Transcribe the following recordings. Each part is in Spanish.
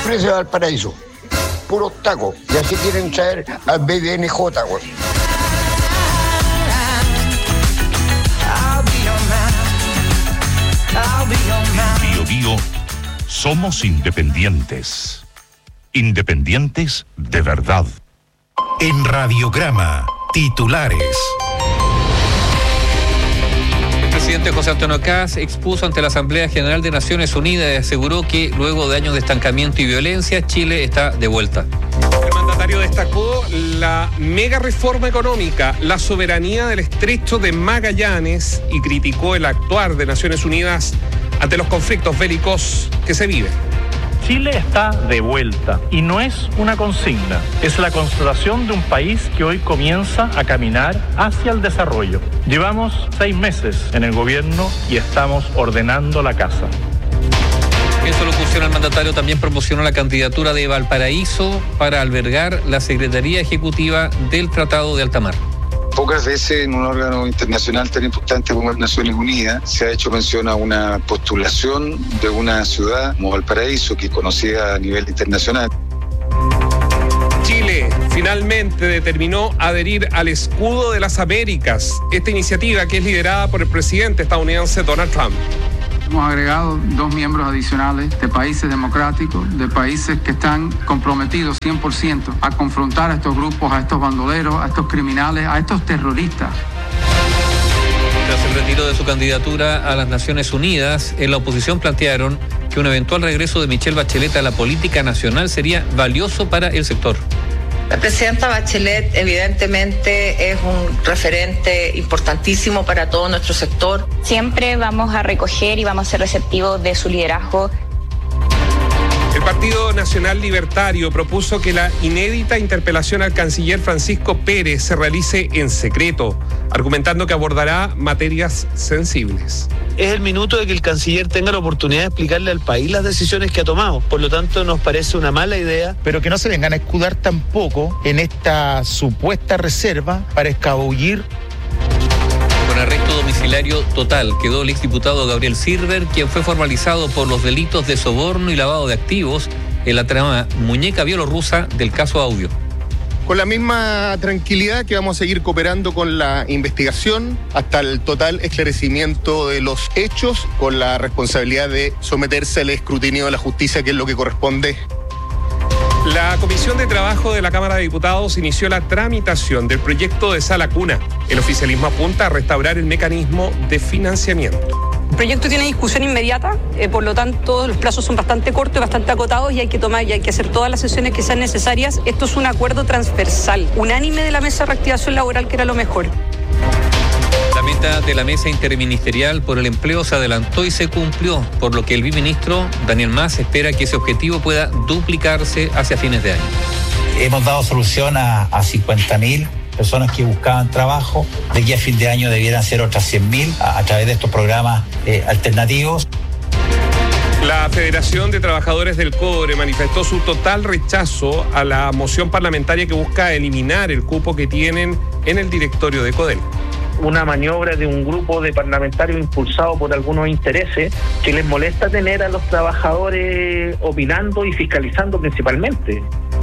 ofrece Valparaíso? Puros tacos. Y así quieren traer al BBNJ, güey. En Bio somos independientes. Independientes de verdad. En Radiograma, titulares. El presidente José Antonio Kast expuso ante la Asamblea General de Naciones Unidas y aseguró que luego de años de estancamiento y violencia, Chile está de vuelta. El mandatario destacó la mega reforma económica, la soberanía del Estrecho de Magallanes y criticó el actuar de Naciones Unidas ante los conflictos bélicos que se viven. Chile está de vuelta y no es una consigna, es la constatación de un país que hoy comienza a caminar hacia el desarrollo. Llevamos 6 meses en el gobierno y estamos ordenando la casa. En su locución, el mandatario también promocionó la candidatura de Valparaíso para albergar la Secretaría Ejecutiva del Tratado de Alta Mar. Pocas veces en un órgano internacional tan importante como las Naciones Unidas se ha hecho mención a una postulación de una ciudad como Valparaíso, que es conocida a nivel internacional. Chile finalmente determinó adherir al Escudo de las Américas, esta iniciativa que es liderada por el presidente estadounidense Donald Trump. Hemos agregado 2 miembros adicionales de países democráticos, de países que están comprometidos 100% a confrontar a estos grupos, a estos bandoleros, a estos criminales, a estos terroristas. Tras el retiro de su candidatura a las Naciones Unidas, en la oposición plantearon que un eventual regreso de Michelle Bachelet a la política nacional sería valioso para el sector. La presidenta Bachelet evidentemente es un referente importantísimo para todo nuestro sector. Siempre vamos a recoger y vamos a ser receptivos de su liderazgo. El Partido Nacional Libertario propuso que la inédita interpelación al canciller Francisco Pérez se realice en secreto, argumentando que abordará materias sensibles. Es el minuto de que el canciller tenga la oportunidad de explicarle al país las decisiones que ha tomado. Por lo tanto, nos parece una mala idea. Pero que no se vengan a escudar tampoco en esta supuesta reserva para escabullir. Con arresto domiciliario total quedó el exdiputado Gabriel Silver, quien fue formalizado por los delitos de soborno y lavado de activos en la trama muñeca bielorrusa del caso Audio. Con la misma tranquilidad que vamos a seguir cooperando con la investigación hasta el total esclarecimiento de los hechos, con la responsabilidad de someterse al escrutinio de la justicia, que es lo que corresponde. La Comisión de Trabajo de la Cámara de Diputados inició la tramitación del proyecto de Sala Cuna. El oficialismo apunta a restaurar el mecanismo de financiamiento. El proyecto tiene discusión inmediata, por lo tanto los plazos son bastante cortos y bastante acotados y hay que hacer todas las sesiones que sean necesarias. Esto es un acuerdo transversal, unánime de la Mesa de Reactivación Laboral, que era lo mejor. La meta de la Mesa Interministerial por el Empleo se adelantó y se cumplió, por lo que el viceministro Daniel Mas espera que ese objetivo pueda duplicarse hacia fines de año. Hemos dado solución a 50.000 personas que buscaban trabajo. De aquí a fin de año debieran ser otras 100.000 a través de estos programas alternativos. La Federación de Trabajadores del Cobre manifestó su total rechazo a la moción parlamentaria que busca eliminar el cupo que tienen en el directorio de CODEL. Una maniobra de un grupo de parlamentarios impulsado por algunos intereses que les molesta tener a los trabajadores opinando y fiscalizando principalmente.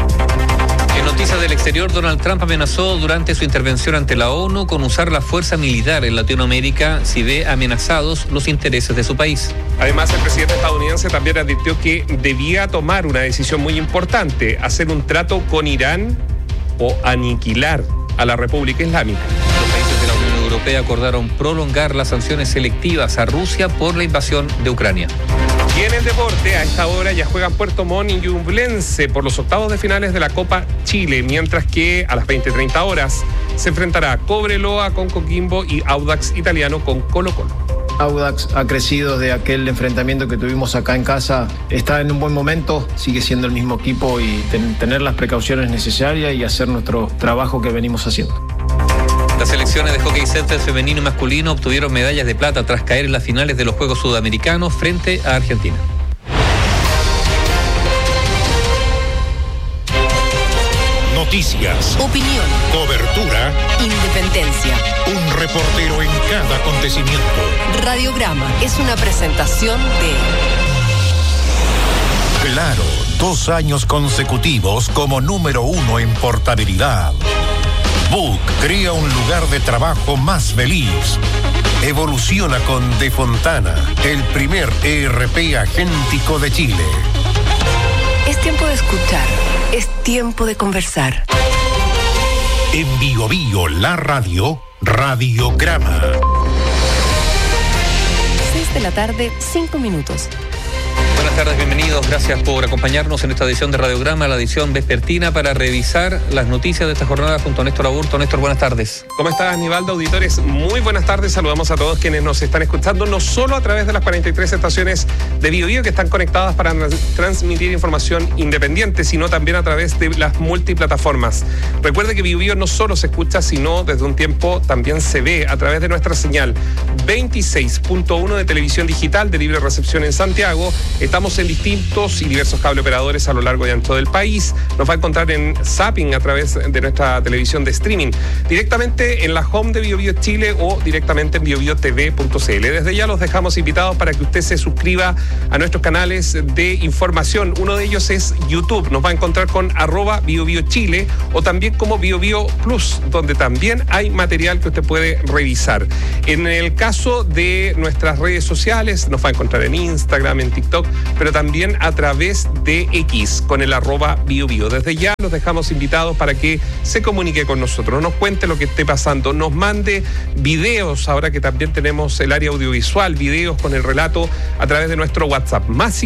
En noticias del exterior, Donald Trump amenazó durante su intervención ante la ONU con usar la fuerza militar en Latinoamérica si ve amenazados los intereses de su país. Además, el presidente estadounidense también advirtió que debía tomar una decisión muy importante: hacer un trato con Irán o aniquilar a la República Islámica. Los países de la Unión Europea acordaron prolongar las sanciones selectivas a Rusia por la invasión de Ucrania. Y en el deporte, a esta hora ya juegan Puerto Montt y Ñublense por los octavos de finales de la Copa Chile, mientras que a las 20:30 horas se enfrentará Cobreloa con Coquimbo y Audax Italiano con Colo-Colo. Audax ha crecido desde aquel enfrentamiento que tuvimos acá en casa, está en un buen momento, sigue siendo el mismo equipo y tener las precauciones necesarias y hacer nuestro trabajo que venimos haciendo. Las selecciones de hockey center femenino y masculino obtuvieron medallas de plata tras caer en las finales de los Juegos Sudamericanos frente a Argentina. Noticias, opinión, cobertura, independencia. Un reportero en cada acontecimiento. Radiograma es una presentación de Claro, 2 años consecutivos como número 1 en portabilidad. Book crea un lugar de trabajo más feliz. Evoluciona con De Fontana, el primer ERP agéntico de Chile. Es tiempo de escuchar, es tiempo de conversar. En Bio Bio, la radio, Radiograma. 6 de la tarde, 5 minutos. Buenas tardes, bienvenidos. Gracias por acompañarnos en esta edición de Radiograma, la edición vespertina para revisar las noticias de esta jornada junto a Néstor Aburto. Néstor, buenas tardes. ¿Cómo estás, Aníbaldo? Auditores, muy buenas tardes. Saludamos a todos quienes nos están escuchando, no solo a través de las 43 estaciones de Bio Bio que están conectadas para transmitir información independiente, sino también a través de las multiplataformas. Recuerde que Bio Bio no solo se escucha, sino desde un tiempo también se ve a través de nuestra señal 26.1 de televisión digital de libre recepción en Santiago. Estamos en distintos y diversos cable operadores a lo largo y ancho del país. Nos va a encontrar en Zapping a través de nuestra televisión de streaming, directamente en la home de Bio Bio Chile o directamente en biobiotv.cl. Desde ya los dejamos invitados para que usted se suscriba a nuestros canales de información. Uno de ellos es YouTube. Nos va a encontrar con @BioBioChile o también como BioBio Plus, donde también hay material que usted puede revisar. En el caso de nuestras redes sociales, nos va a encontrar en Instagram, en TikTok, pero también a través de X con el @BioBio. Desde ya los dejamos invitados para que se comunique con nosotros, nos cuente lo que esté pasando, nos mande videos, ahora que también tenemos el área audiovisual, videos con el relato a través de nuestro WhatsApp,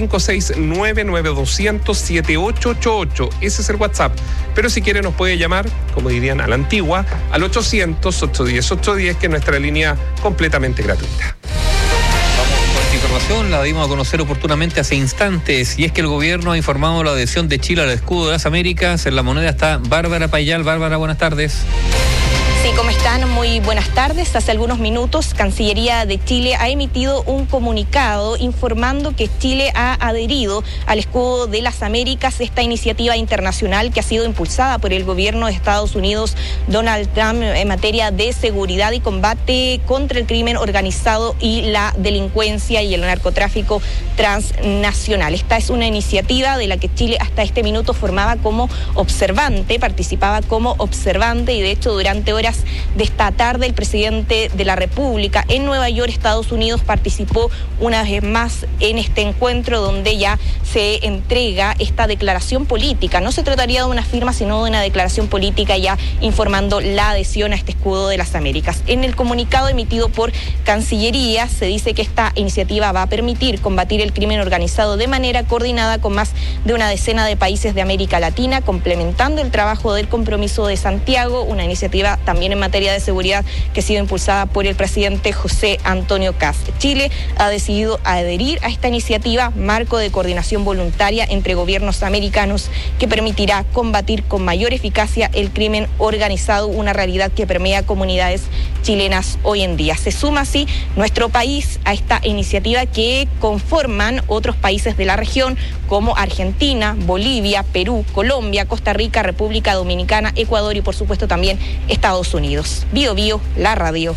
+56992007888. Ese es el WhatsApp, pero si quiere nos puede llamar, como dirían a la antigua, al 800-810-810, que es nuestra línea completamente gratuita. Información la dimos a conocer oportunamente hace instantes, y es que el gobierno ha informado la adhesión de Chile al escudo de las Américas. En la moneda está Bárbara Payal. Bárbara, buenas tardes. Sí, ¿cómo están? Muy buenas tardes. Hace algunos minutos, Cancillería de Chile ha emitido un comunicado informando que Chile ha adherido al escudo de las Américas, esta iniciativa internacional que ha sido impulsada por el gobierno de Estados Unidos, Donald Trump, en materia de seguridad y combate contra el crimen organizado y la delincuencia y el narcotráfico transnacional. Esta es una iniciativa de la que Chile hasta este minuto formaba como observante, participaba como observante, y de hecho durante horas de esta tarde el presidente de la República en Nueva York, Estados Unidos, participó una vez más en este encuentro donde ya se entrega esta declaración política. No se trataría de una firma, sino de una declaración política ya informando la adhesión a este escudo de las Américas. En el comunicado emitido por Cancillería se dice que esta iniciativa va a permitir combatir el crimen organizado de manera coordinada con más de una decena de países de América Latina, complementando el trabajo del Compromiso de Santiago, una iniciativa también en materia de seguridad que ha sido impulsada por el presidente José Antonio Kast. Chile ha decidido adherir a esta iniciativa, marco de coordinación voluntaria entre gobiernos americanos que permitirá combatir con mayor eficacia el crimen organizado, una realidad que permea comunidades chilenas hoy en día. Se suma así nuestro país a esta iniciativa que conforman otros países de la región como Argentina, Bolivia, Perú, Colombia, Costa Rica, República Dominicana, Ecuador y por supuesto también Estados Unidos. Bio Bio, la radio.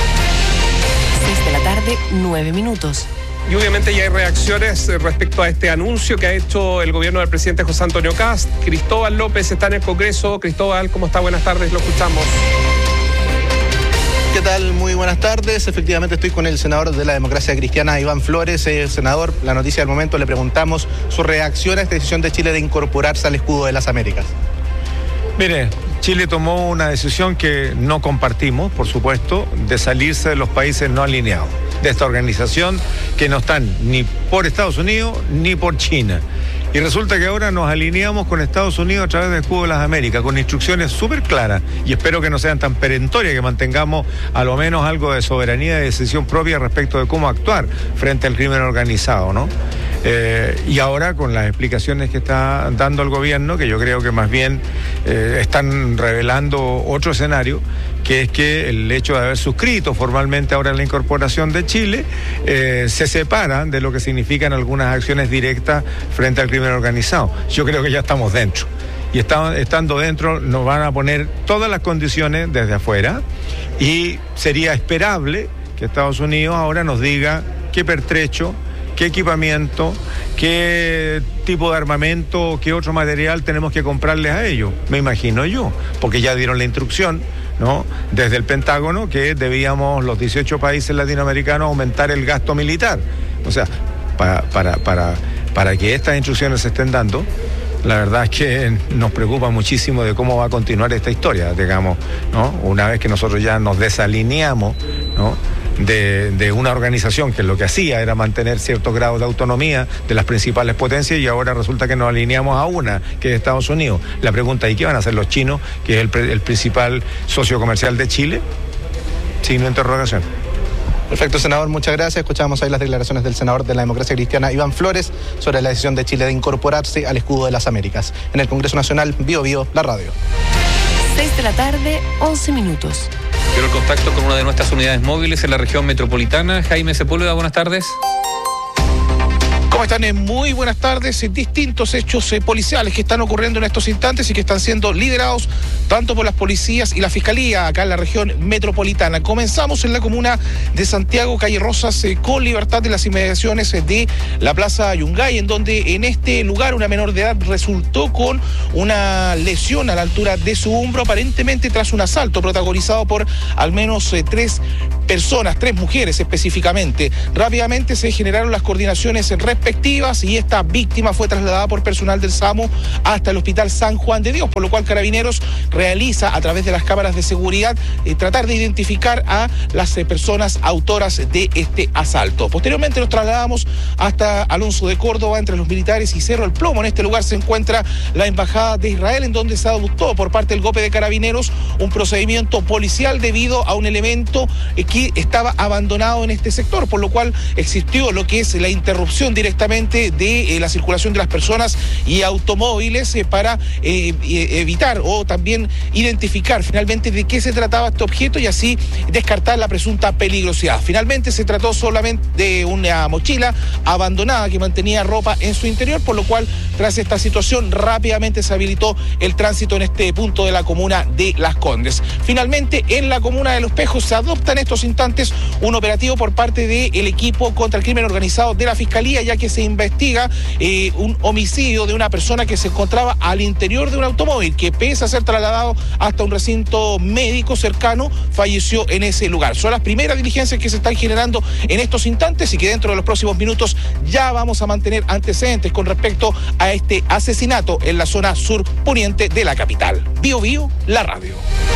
6 de la tarde, 9 minutos. Y obviamente ya hay reacciones respecto a este anuncio que ha hecho el gobierno del presidente José Antonio Kast. Cristóbal López está en el Congreso. Cristóbal, ¿cómo está? Buenas tardes, lo escuchamos. ¿Qué tal? Muy buenas tardes. Efectivamente estoy con el senador de la Democracia Cristiana, Iván Flores. Senador, la noticia del momento, le preguntamos su reacción a esta decisión de Chile de incorporarse al escudo de las Américas. Mire, Chile tomó una decisión que no compartimos, por supuesto, de salirse de los países no alineados, de esta organización que no están ni por Estados Unidos ni por China. Y resulta que ahora nos alineamos con Estados Unidos a través del escudo de las Américas, con instrucciones súper claras, y espero que no sean tan perentorias, que mantengamos a lo menos algo de soberanía y decisión propia respecto de cómo actuar frente al crimen organizado, ¿no? Y ahora con las explicaciones que está dando el gobierno, que yo creo que más bien están revelando otro escenario, que es que el hecho de haber suscrito formalmente ahora la incorporación de Chile se separa de lo que significan algunas acciones directas frente al crimen organizado. Yo creo que ya estamos dentro. Y estando dentro nos van a poner todas las condiciones desde afuera, y sería esperable que Estados Unidos ahora nos diga qué pertrecho, qué equipamiento, qué tipo de armamento, qué otro material tenemos que comprarles a ellos, me imagino yo, porque ya dieron la instrucción, ¿no?, desde el Pentágono, que debíamos los 18 países latinoamericanos aumentar el gasto militar. O sea, para que estas instrucciones se estén dando, la verdad es que nos preocupa muchísimo de cómo va a continuar esta historia, digamos, ¿no? Una vez que nosotros ya nos desalineamos, ¿no?, de una organización que lo que hacía era mantener cierto grado de autonomía de las principales potencias, y ahora resulta que nos alineamos a una, que es Estados Unidos. La pregunta es, ¿y qué van a hacer los chinos, que es el principal socio comercial de Chile? Signo de interrogación. Perfecto, senador, muchas gracias. Escuchábamos ahí las declaraciones del senador de la Democracia Cristiana, Iván Flores, sobre la decisión de Chile de incorporarse al escudo de las Américas. En el Congreso Nacional, Bio Bio, la radio. 6 de la tarde, 11 minutos. Quiero el contacto con una de nuestras unidades móviles en la región metropolitana. Jaime Sepúlveda, buenas tardes. ¿Cómo están? Muy buenas tardes. Distintos hechos policiales que están ocurriendo en estos instantes y que están siendo liderados tanto por las policías y la Fiscalía acá en la región metropolitana. Comenzamos en la comuna de Santiago, calle Rosas, con Libertad, de las inmediaciones de la Plaza Yungay, en donde en este lugar una menor de edad resultó con una lesión a la altura de su hombro, aparentemente tras un asalto protagonizado por al menos 3 personas, 3 mujeres específicamente. Rápidamente se generaron las coordinaciones respectivas y esta víctima fue trasladada por personal del SAMU hasta el Hospital San Juan de Dios, por lo cual Carabineros realiza a través de las cámaras de seguridad tratar de identificar a las personas autoras de este asalto. Posteriormente nos trasladamos hasta Alonso de Córdoba, entre los militares y Cerro El Plomo. En este lugar se encuentra la Embajada de Israel, en donde se adoptó por parte del GOPE de Carabineros un procedimiento policial debido a un elemento que estaba abandonado en este sector, por lo cual existió lo que es la interrupción directamente de la circulación de las personas y automóviles para evitar o también identificar finalmente de qué se trataba este objeto y así descartar la presunta peligrosidad. Finalmente se trató solamente de una mochila abandonada que mantenía ropa en su interior, por lo cual tras esta situación rápidamente se habilitó el tránsito en este punto de la comuna de Las Condes. Finalmente en la comuna de Los Pejos se adopta en estos instantes un operativo por parte del equipo contra el crimen organizado de la Fiscalía, ya que se investiga un homicidio de una persona que se encontraba al interior de un automóvil que, pese a ser trasladado hasta un recinto médico cercano, falleció en ese lugar. Son las primeras diligencias que se están generando en estos instantes y que dentro de los próximos minutos ya vamos a mantener antecedentes con respecto a este asesinato en la zona sur poniente de la capital. Bio Bio, la radio.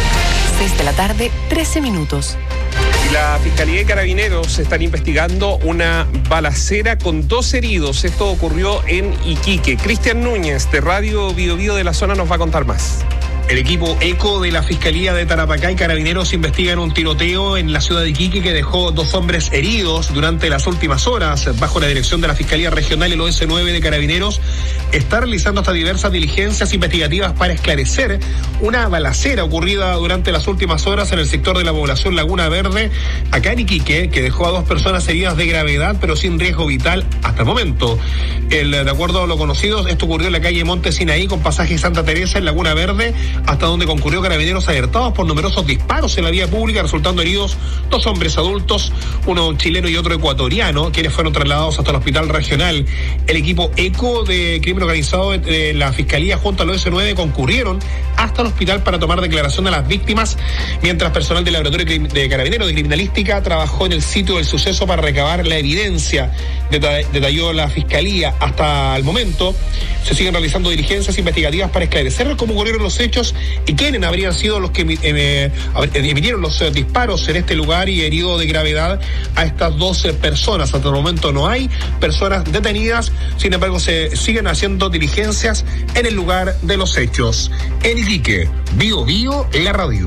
6 de la tarde, 13 minutos. La Fiscalía y Carabineros están investigando una balacera con 2 heridos. Esto ocurrió en Iquique. Cristian Núñez, de Radio Bio Bio de la zona, nos va a contar más. El equipo ECO de la Fiscalía de Tarapacá y Carabineros investigan un tiroteo en la ciudad de Iquique que dejó 2 hombres heridos durante las últimas horas. Bajo la dirección de la Fiscalía Regional, el OS9 de Carabineros está realizando hasta diversas diligencias investigativas para esclarecer una balacera ocurrida durante las últimas horas en el sector de la población Laguna Verde, acá en Iquique, que dejó a 2 personas heridas de gravedad pero sin riesgo vital hasta el momento. De acuerdo a lo conocido, esto ocurrió en la calle Monte Sinaí con pasaje Santa Teresa en Laguna Verde, hasta donde concurrió Carabineros alertados por numerosos disparos en la vía pública, resultando heridos 2 hombres adultos, uno chileno y otro ecuatoriano, quienes fueron trasladados hasta el hospital regional. El equipo ECO de crimen organizado de la Fiscalía junto al OS9 concurrieron hasta el hospital para tomar declaración de las víctimas, mientras personal del laboratorio de Carabineros de Criminalística trabajó en el sitio del suceso para recabar la evidencia, detalló la Fiscalía. Hasta el momento se siguen realizando diligencias investigativas para esclarecer cómo ocurrieron los hechos y quiénes habrían sido los que emitieron los disparos en este lugar y herido de gravedad a estas 12 personas. Hasta el momento no hay personas detenidas, sin embargo se siguen haciendo diligencias en el lugar de los hechos. En Iquique, Bio Bio, la radio.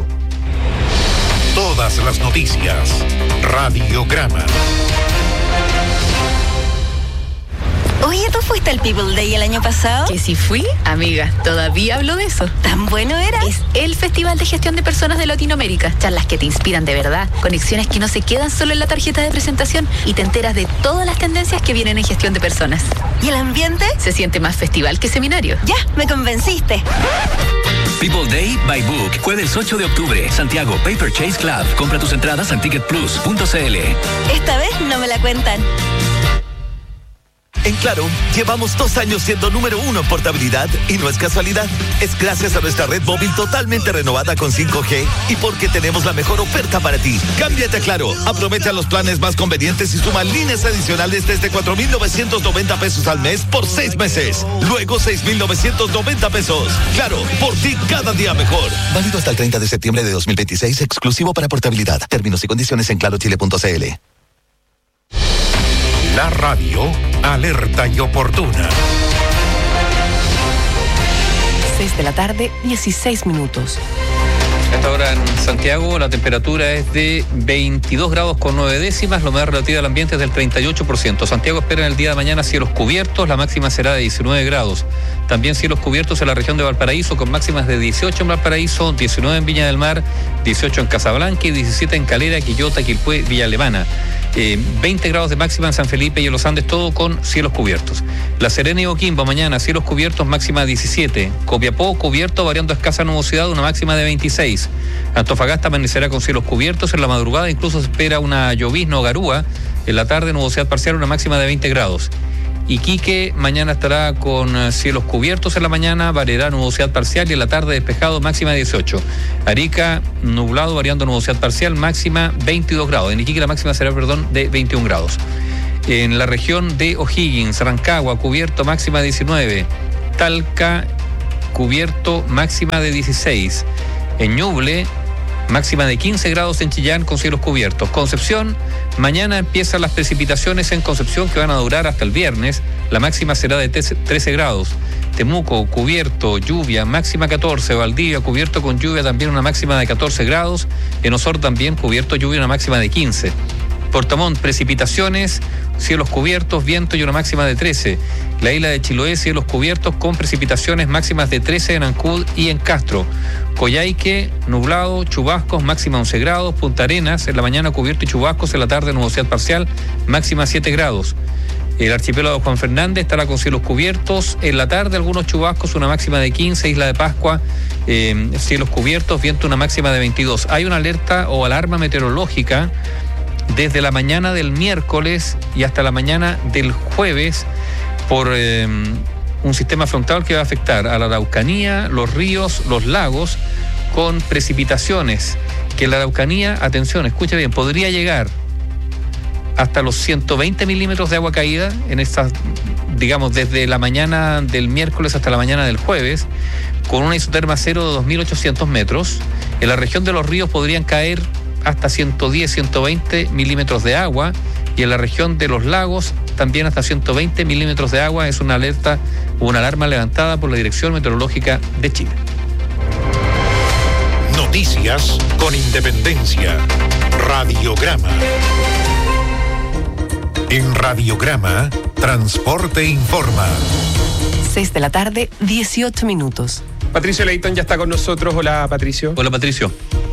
Todas las noticias, Radiograma. Oye, ¿tú fuiste al People Day el año pasado? Que si fui, amiga, todavía hablo de eso. ¿Tan bueno era? Es el Festival de Gestión de Personas de Latinoamérica. Charlas que te inspiran de verdad, conexiones que no se quedan solo en la tarjeta de presentación y te enteras de todas las tendencias que vienen en gestión de personas. ¿Y el ambiente? Se siente más festival que seminario. Ya, me convenciste. People Day by Book, jueves 8 de octubre, Santiago Paper Chase Club. Compra tus entradas en ticketplus.cl. Esta vez no me la cuentan. En Claro, llevamos 2 años siendo número 1 en portabilidad y no es casualidad. Es gracias a nuestra red móvil totalmente renovada con 5G y porque tenemos la mejor oferta para ti. Cámbiate a Claro, aprovecha los planes más convenientes y suma líneas adicionales desde 4,990 pesos al mes por 6 meses. Luego 6,990 pesos. Claro, por ti cada día mejor. Válido hasta el 30 de septiembre de 2026, exclusivo para portabilidad. Términos y condiciones en clarochile.cl. La radio alerta y oportuna. 6 de la tarde, 16 minutos. A esta hora en Santiago la temperatura es de 22 grados con 9 décimas, la humedad relativa del ambiente es del 38%. Santiago espera en el día de mañana cielos cubiertos, la máxima será de 19 grados. También cielos cubiertos en la región de Valparaíso con máximas de 18 en Valparaíso, 19 en Viña del Mar, 18 en Casablanca y 17 en Calera, Quillota, Quilpué, Villa Alemana. 20 grados de máxima en San Felipe y en Los Andes, todo con cielos cubiertos. La Serena y Coquimbo mañana cielos cubiertos, máxima 17. Copiapó cubierto, variando escasa nubosidad, una máxima de 26. Antofagasta amanecerá con cielos cubiertos en la madrugada, incluso se espera una llovizna o garúa. En la tarde nubosidad parcial, una máxima de 20 grados. Iquique mañana estará con cielos cubiertos en la mañana, variará nubosidad parcial y en la tarde despejado, máxima 18. Arica nublado, variando nubosidad parcial, máxima 22 grados. En Iquique la máxima será, de 21 grados. En la región de O'Higgins, Rancagua, cubierto, máxima 19. Talca, cubierto, máxima de 16. En Ñuble, máxima de 15 grados en Chillán con cielos cubiertos. Concepción, mañana empiezan las precipitaciones en Concepción que van a durar hasta el viernes. La máxima será de 13 grados. Temuco, cubierto, lluvia, máxima 14. Valdivia, cubierto con lluvia, también una máxima de 14 grados. En Osorno también, cubierto, lluvia, una máxima de 15. Puerto Montt, precipitaciones, cielos cubiertos, viento y una máxima de 13. La isla de Chiloé, cielos cubiertos con precipitaciones máximas de 13 en Ancud y en Castro. Coyhaique, nublado, chubascos, máxima 11 grados. Punta Arenas, en la mañana cubierto y chubascos, en la tarde nubosidad parcial, máxima 7 grados. El archipiélago de Juan Fernández estará con cielos cubiertos, en la tarde algunos chubascos, una máxima de 15. Isla de Pascua, cielos cubiertos, viento, una máxima de 22. Hay una alerta o alarma meteorológica desde la mañana del miércoles y hasta la mañana del jueves por un sistema frontal que va a afectar a la Araucanía, los ríos, los lagos, con precipitaciones que la Araucanía, atención, escuche bien, podría llegar hasta los 120 milímetros de agua caída en estas, digamos, desde la mañana del miércoles hasta la mañana del jueves, con una isoterma cero de 2.800 metros. En la región de los ríos podrían caer hasta 110, 120 milímetros de agua, y en la región de los lagos también hasta 120 milímetros de agua. Es una alerta o una alarma levantada por la Dirección Meteorológica de Chile. Noticias con independencia. Radiograma. En Radiograma, Transporte Informa. 6 de la tarde, 18 minutos. Patricio Leighton ya está con nosotros. Hola, Patricio. Hola, Patricio.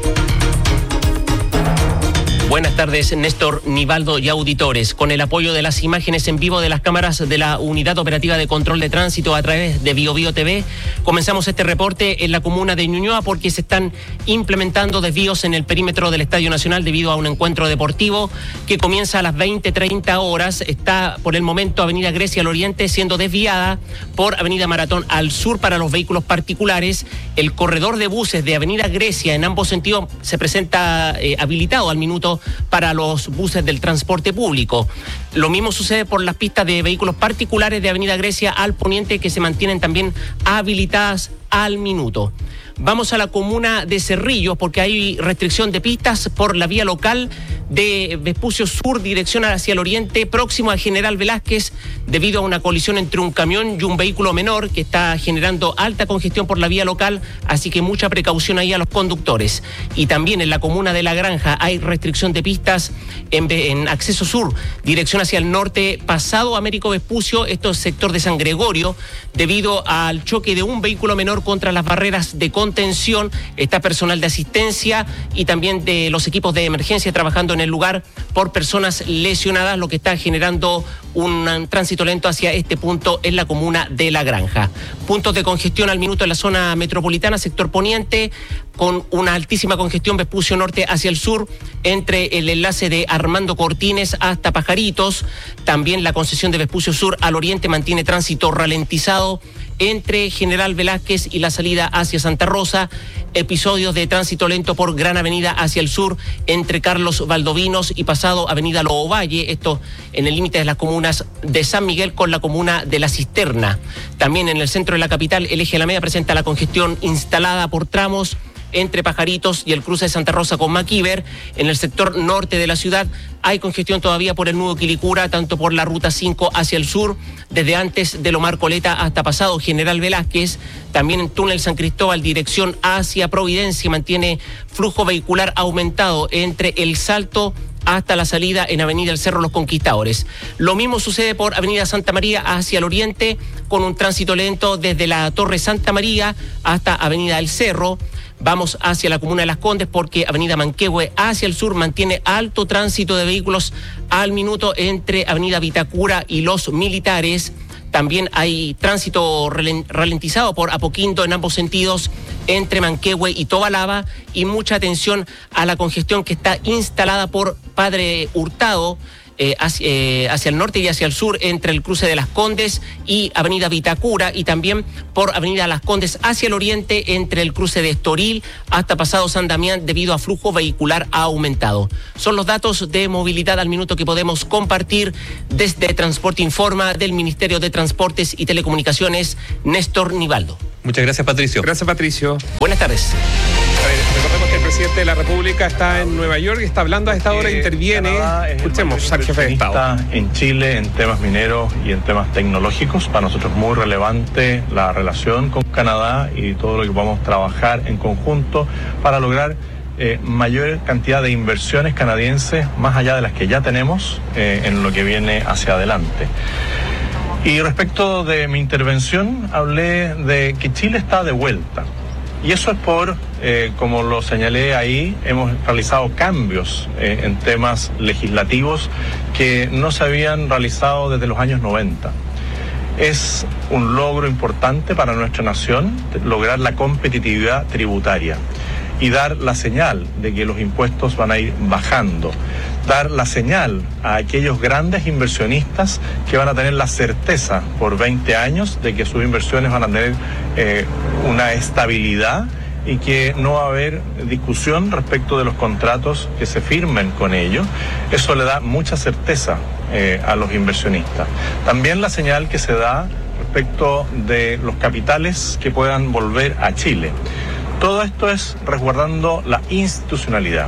Buenas tardes, Néstor, Nivaldo y auditores. Con el apoyo de las imágenes en vivo de las cámaras de la Unidad Operativa de Control de Tránsito a través de BioBio TV, comenzamos este reporte en la comuna de Ñuñoa porque se están implementando desvíos en el perímetro del Estadio Nacional debido a un encuentro deportivo que comienza a las 20:30 horas. Está por el momento Avenida Grecia al oriente siendo desviada por Avenida Maratón al sur para los vehículos particulares. El corredor de buses de Avenida Grecia en ambos sentidos se presenta habilitado al minuto para los buses del transporte público. Lo mismo sucede por las pistas de vehículos particulares de Avenida Grecia al poniente, que se mantienen también habilitadas al minuto. Vamos a la comuna de Cerrillos porque hay restricción de pistas por la vía local de Vespucio Sur, dirección hacia el oriente, próximo a General Velázquez, debido a una colisión entre un camión y un vehículo menor que está generando alta congestión por la vía local, así que mucha precaución ahí a los conductores. Y también en la comuna de La Granja hay restricción de pistas en acceso sur, dirección hacia el norte, pasado Américo Vespucio, esto es sector de San Gregorio, debido al choque de un vehículo menor contra las barreras de contención. Está personal de asistencia y también de los equipos de emergencia trabajando en el lugar por personas lesionadas, lo que está generando un tránsito lento hacia este punto en la comuna de La Granja. Puntos de congestión al minuto en la zona metropolitana, sector poniente, con una altísima congestión Vespucio Norte hacia el sur, entre el enlace de Armando Cortines hasta Pajaritos. También la concesión de Vespucio Sur al oriente mantiene tránsito ralentizado entre General Velázquez y la salida hacia Santa Rosa. Episodios de tránsito lento por Gran Avenida hacia el sur, entre Carlos Valdovinos y pasado Avenida Loovalle, esto en el límite de las comunas de San Miguel con la comuna de La Cisterna. También en el centro de la capital, el eje Alameda presenta la congestión instalada por tramos entre Pajaritos y el cruce de Santa Rosa con Maquiver. En el sector norte de la ciudad hay congestión todavía por el nudo Quilicura, tanto por la ruta 5 hacia el sur, desde antes de Lomar Coleta hasta pasado General Velázquez. También en túnel San Cristóbal, dirección hacia Providencia, mantiene flujo vehicular aumentado entre El Salto hasta la salida en Avenida El Cerro Los Conquistadores. Lo mismo sucede por Avenida Santa María hacia el oriente, con un tránsito lento desde la Torre Santa María hasta Avenida El Cerro. Vamos hacia la comuna de Las Condes porque Avenida Manquehue hacia el sur mantiene alto tránsito de vehículos al minuto entre Avenida Vitacura y Los Militares. También hay tránsito ralentizado por Apoquindo en ambos sentidos entre Manquehue y Tobalaba, y mucha atención a la congestión que está instalada por Padre Hurtado hacia el norte y hacia el sur entre el cruce de Las Condes y Avenida Vitacura, y también por Avenida Las Condes hacia el oriente entre el cruce de Estoril hasta pasado San Damián, debido a flujo vehicular aumentado. Son los datos de movilidad al minuto que podemos compartir desde Transporte Informa del Ministerio de Transportes y Telecomunicaciones, Néstor Nivaldo. Muchas gracias, Patricio. Gracias, Patricio. Buenas tardes. A ver, recordemos que el presidente de la República está en Nueva York y está hablando a esta hora, interviene. Escuchemos al jefe de Estado. En Chile, en temas mineros y en temas tecnológicos, para nosotros es muy relevante la relación con Canadá y todo lo que podamos trabajar en conjunto para lograr mayor cantidad de inversiones canadienses, más allá de las que ya tenemos, en lo que viene hacia adelante. Y respecto de mi intervención, hablé de que Chile está de vuelta. Y eso es por, como lo señalé ahí, hemos realizado cambios en temas legislativos que no se habían realizado desde los años 90. Es un logro importante para nuestra nación lograr la competitividad tributaria y dar la señal de que los impuestos van a ir bajando. Dar la señal a aquellos grandes inversionistas que van a tener la certeza por 20 años de que sus inversiones van a tener una estabilidad y que no va a haber discusión respecto de los contratos que se firmen con ellos. Eso le da mucha certeza a los inversionistas. También la señal que se da respecto de los capitales que puedan volver a Chile. Todo esto es resguardando la institucionalidad.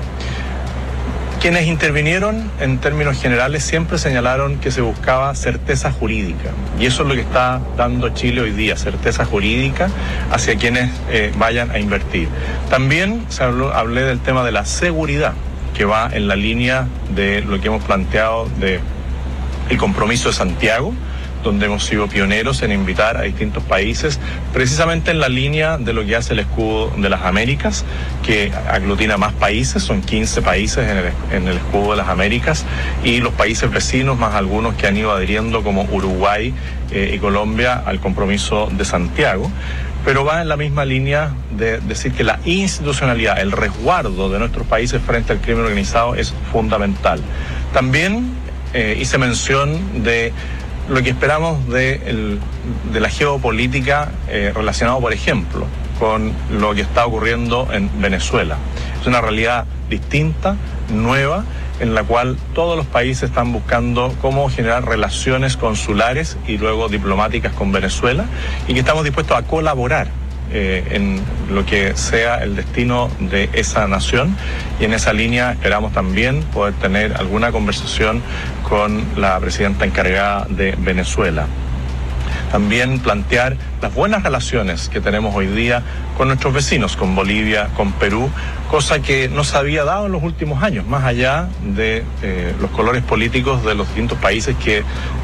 Quienes intervinieron en términos generales siempre señalaron que se buscaba certeza jurídica, y eso es lo que está dando Chile hoy día, certeza jurídica hacia quienes vayan a invertir. También hablé del tema de la seguridad, que va en la línea de lo que hemos planteado de el compromiso de Santiago, donde hemos sido pioneros en invitar a distintos países, precisamente en la línea de lo que hace el Escudo de las Américas, que aglutina más países, son 15 países en el Escudo de las Américas, y los países vecinos, más algunos que han ido adhiriendo, como Uruguay y Colombia, al compromiso de Santiago. Pero va en la misma línea de decir que la institucionalidad, el resguardo de nuestros países frente al crimen organizado es fundamental. También hice mención de lo que esperamos de la geopolítica relacionado, por ejemplo, con lo que está ocurriendo en Venezuela. Es una realidad distinta, nueva, en la cual todos los países están buscando cómo generar relaciones consulares y luego diplomáticas con Venezuela, y que estamos dispuestos a colaborar en lo que sea el destino de esa nación, y en esa línea esperamos también poder tener alguna conversación con la presidenta encargada de Venezuela. También plantear las buenas relaciones que tenemos hoy día con nuestros vecinos, con Bolivia, con Perú, cosa que no se había dado en los últimos años, más allá de los colores políticos de los distintos países que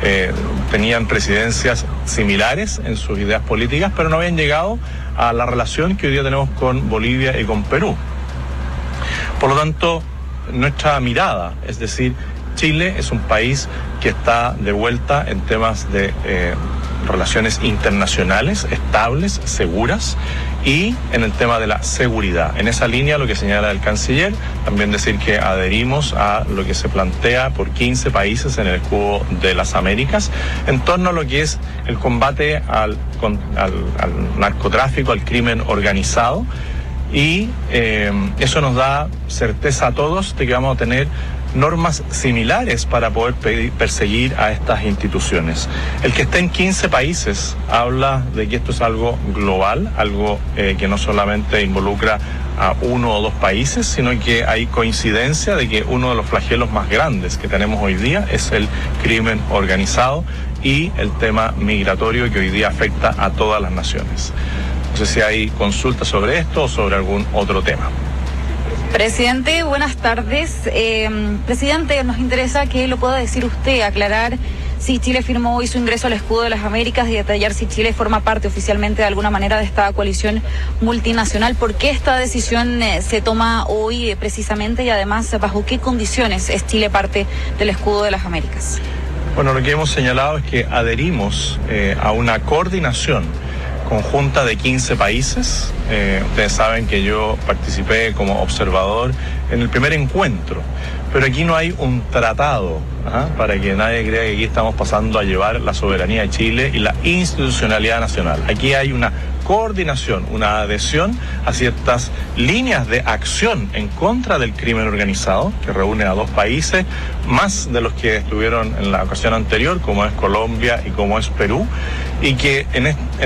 tenían presidencias similares en sus ideas políticas, pero no habían llegado a la relación que hoy día tenemos con Bolivia y con Perú. Por lo tanto, nuestra mirada, es decir, Chile es un país que está de vuelta en temas de relaciones internacionales estables, seguras, y en el tema de la seguridad. En esa línea, lo que señala el canciller, también decir que adherimos a lo que se plantea por 15 países en el escudo de las Américas en torno a lo que es el combate al narcotráfico, al crimen organizado, y eso nos da certeza a todos de que vamos a tener normas similares para poder perseguir a estas instituciones. El que esté en 15 países habla de que esto es algo global, algo que no solamente involucra a uno o dos países, sino que hay coincidencia de que uno de los flagelos más grandes que tenemos hoy día es el crimen organizado y el tema migratorio que hoy día afecta a todas las naciones. No sé si hay consultas sobre esto o sobre algún otro tema. Presidente, buenas tardes. Presidente, nos interesa que lo pueda decir usted, aclarar si Chile firmó hoy su ingreso al escudo de las Américas y detallar si Chile forma parte oficialmente de alguna manera de esta coalición multinacional. ¿Por qué esta decisión se toma hoy precisamente y además bajo qué condiciones es Chile parte del escudo de las Américas? Bueno, lo que hemos señalado es que adherimos a una coordinación conjunta de 15 países. Ustedes saben que yo participé como observador en el primer encuentro, pero aquí no hay un tratado, para que nadie crea que aquí estamos pasando a llevar la soberanía de Chile y la institucionalidad nacional. Aquí hay una coordinación, una adhesión a ciertas líneas de acción en contra del crimen organizado, que reúne a dos países, más de los que estuvieron en la ocasión anterior, como es Colombia y como es Perú, y que en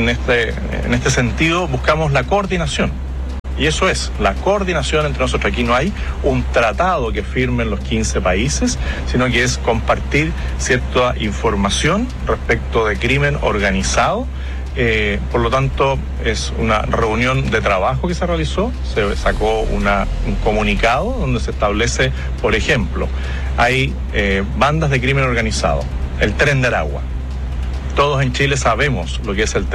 este sentido buscamos la coordinación. Y eso es, la coordinación entre nosotros. Aquí no hay un tratado que firmen los 15 países, sino que es compartir cierta información respecto de crimen organizado. Por lo tanto, es una reunión de trabajo que se realizó, se sacó un comunicado donde se establece, por ejemplo, hay bandas de crimen organizado, el Tren de Aragua. Todos en Chile sabemos lo que es el